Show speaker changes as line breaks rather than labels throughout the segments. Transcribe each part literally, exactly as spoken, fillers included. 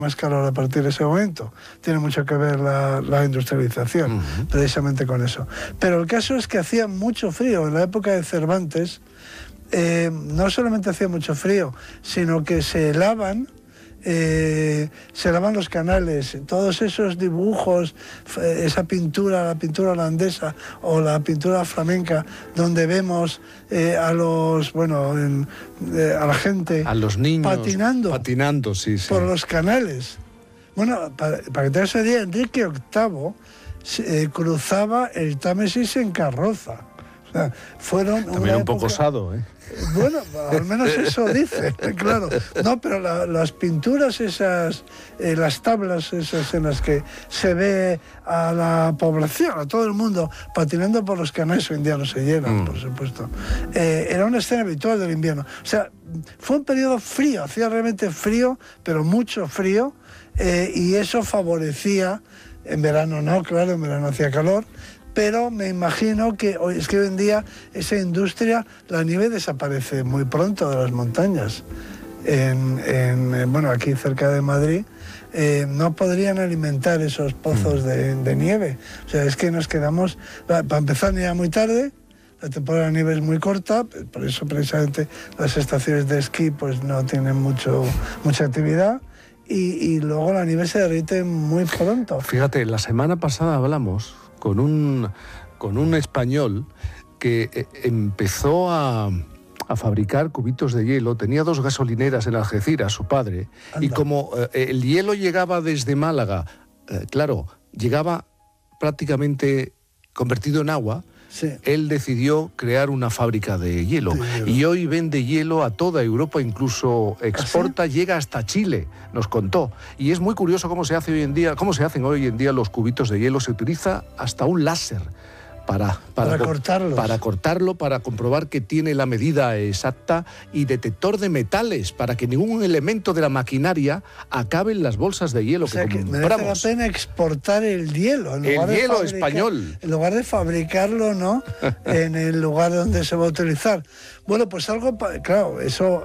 más calor a partir de ese momento. Tiene mucho que ver la, la industrialización, uh-huh. precisamente con eso. Pero el caso es que hacía mucho frío. En la época de Cervantes, eh, no solamente hacía mucho frío, sino que se helaban, eh, se helaban los canales. Todos esos dibujos, esa pintura, la pintura holandesa o la pintura flamenca, donde vemos eh, a los, bueno, en, eh, a la gente,
a los niños
patinando,
patinando sí, sí.
por los canales. Bueno, para, para que te hagas una idea, Enrique octavo eh, cruzaba el Támesis en carroza. O sea, fueron
también un
época,
poco osado, ¿eh?
Bueno, al menos eso dice, claro. No, pero la, las pinturas esas, eh, las tablas esas en las que se ve a la población, a todo el mundo, patinando por los canales, hoy en día no se llenan, mm. por supuesto. Eh, era una escena habitual del invierno. O sea, fue un periodo frío, hacía realmente frío, pero mucho frío, eh, y eso favorecía, en verano no, claro, en verano hacía calor, pero me imagino que hoy, es que hoy en día esa industria, la nieve desaparece muy pronto de las montañas. En, en, bueno, aquí cerca de Madrid, eh, no podrían alimentar esos pozos de, de nieve. O sea, es que nos quedamos, para empezar, ya muy tarde, la temporada de nieve es muy corta, por eso precisamente las estaciones de esquí pues no tienen mucho, mucha actividad. Y, y luego la nieve se derrite muy pronto.
Fíjate, la semana pasada hablamos con un, con un español que eh, empezó a, a fabricar cubitos de hielo. Tenía dos gasolineras en Algeciras, su padre, Anda. y como eh, el hielo llegaba desde Málaga, eh, claro, llegaba prácticamente convertido en agua, sí. Él decidió crear una fábrica de hielo, de hielo y hoy vende hielo a toda Europa, incluso exporta, ¿Ah, sí? Llega hasta Chile, nos contó. Y es muy curioso cómo se hace hoy en día, cómo se hacen hoy en día los cubitos de hielo. Se utiliza hasta un láser para, para,
para cortarlos.
Para cortarlo, para comprobar que tiene la medida exacta, y detector de metales para que ningún elemento de la maquinaria acabe en las bolsas de hielo, o sea, que, que compramos.
Merece la pena exportar el hielo. En
el
lugar
hielo
de
español.
En lugar de fabricarlo, ¿no? En el lugar donde se va a utilizar. Bueno, pues algo, claro, eso...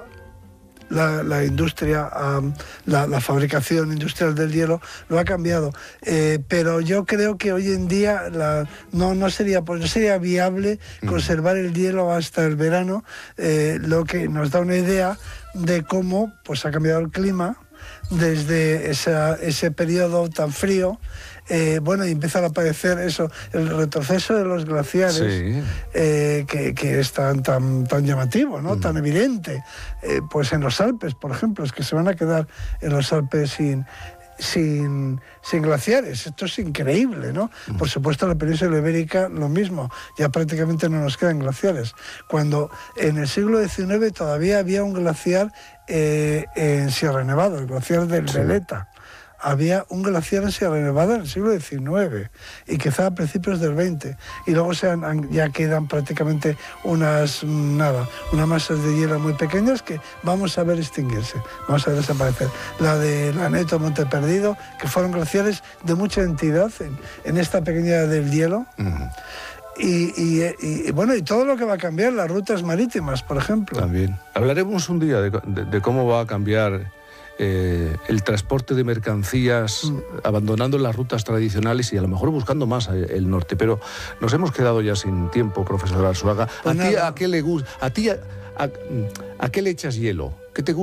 La, la industria, um, la, la fabricación industrial del hielo lo ha cambiado, eh, pero yo creo que hoy en día la, no, no, sería, pues no sería viable conservar el hielo hasta el verano, eh, lo que nos da una idea de cómo pues, ha cambiado el clima desde esa, ese periodo tan frío. Eh, bueno, y empiezan a aparecer eso, el retroceso de los glaciares, sí. eh, que, que es tan, tan, tan llamativo, ¿no? Mm. Tan evidente. Eh, pues en los Alpes, por ejemplo, es que se van a quedar en los Alpes sin, sin, sin glaciares. Esto es increíble, ¿no? Mm. Por supuesto, en la península ibérica lo mismo, ya prácticamente no nos quedan glaciares. Cuando en el siglo diecinueve todavía había un glaciar eh, en Sierra Nevada, el glaciar del sí. Veleta. Había un glaciar en Sierra Nevada en el siglo diecinueve y quizá a principios del veinte, y luego se han, ya quedan prácticamente unas nada unas masas de hielo muy pequeñas que vamos a ver extinguirse, vamos a ver desaparecer. La de Laneto, Monte Perdido, que fueron glaciares de mucha entidad en, en esta pequeña del hielo. Uh-huh. Y, y, y bueno, y todo lo que va a cambiar, las rutas marítimas, por ejemplo.
También hablaremos un día de, de, de cómo va a cambiar Eh, el transporte de mercancías, mm. abandonando las rutas tradicionales y a lo mejor buscando más el norte. Pero nos hemos quedado ya sin tiempo, profesor Arzuaga. Pues ¿A ti a qué le gusta? ¿A ti a, a, a qué le echas hielo? ¿Qué te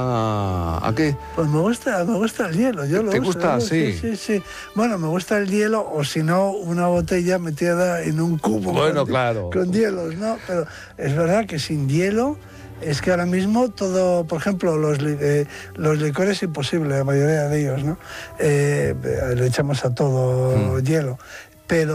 gusta? ¿A qué?
Pues me gusta, me gusta el hielo. Yo
¿Te
lo
gusta?
uso,
Sí.
sí, sí, sí. Bueno, me gusta el hielo, o si no, una botella metida en un cubo.
Bueno,
con,
claro.
Con hielos, ¿no? Pero es verdad que sin hielo... Es que ahora mismo todo, por ejemplo, los, eh, los licores imposible, la mayoría de ellos, ¿no? Eh, le echamos a todo mm. hielo. Pero,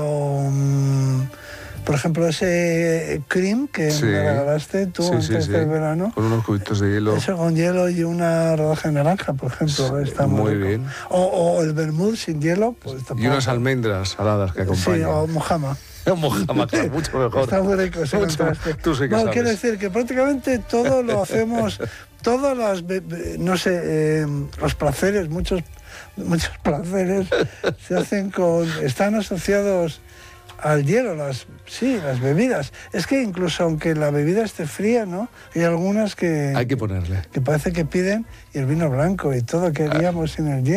um, por ejemplo, ese cream que sí. me regalaste tú sí, antes sí, del sí. verano.
Con unos cubitos de hielo.
Eso con hielo y una rodaja de naranja, por ejemplo.
Sí,
está
muy,
muy
bien.
O, o el vermut sin hielo. Pues,
y unas almendras saladas que acompañan.
Sí, o mojama.
Mojama, claro, mucho mejor.
Está muy rico ese contraste.
Tú sí que
no,
sabes.
Quiero decir que prácticamente todo lo hacemos, todas las, no sé, eh, los placeres, muchos, muchos placeres se hacen con, están asociados al hielo, las sí, las bebidas. Es que incluso aunque la bebida esté fría, ¿no? Hay algunas que...
Hay que ponerle.
Que parece que piden y el vino blanco y todo que haríamos sin el hielo.